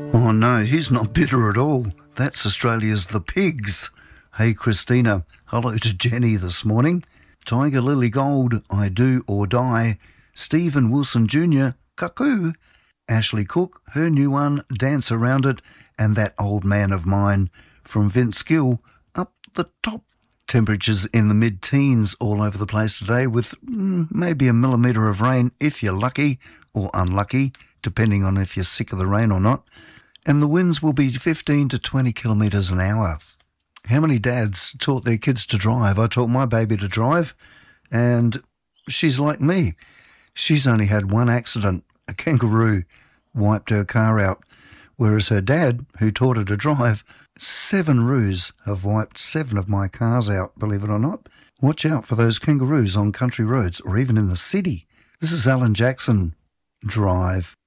Oh no, he's not bitter at all. That's Australia's The Pigs. Hey Christina, hello to Jenny this morning. Tiger Lily Gold, I Do or Die. Stephen Wilson Jr., Cuckoo. Ashley Cook, her new one, Dance Around It. And That Old Man of Mine from Vince Gill, Up the Top. Temperatures in the mid-teens all over the place today with maybe a millimetre of rain if you're lucky or unlucky, depending on if you're sick of the rain or not. And the winds will be 15 to 20 kilometres an hour. How many dads taught their kids to drive? I taught my baby to drive, and she's like me. She's only had one accident. A kangaroo wiped her car out, whereas her dad, who taught her to drive, 7 roos have wiped 7 of my cars out, believe it or not. Watch out for those kangaroos on country roads or even in the city. This is Alan Jackson, Drive.